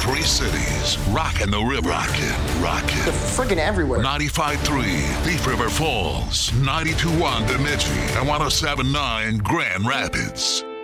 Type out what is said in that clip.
Three cities, rocking the river. Rockin'. They're friggin' everywhere. 95.3 Thief River Falls, 92.1 Bemidji, and 107.9 Grand Rapids.